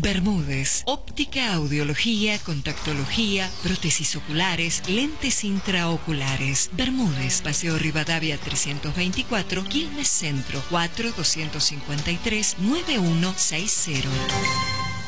Bermúdez, óptica, audiología, contactología, prótesis oculares, lentes intraoculares. Bermúdez, Paseo Rivadavia 324, Quilmes Centro, 4-253-9160.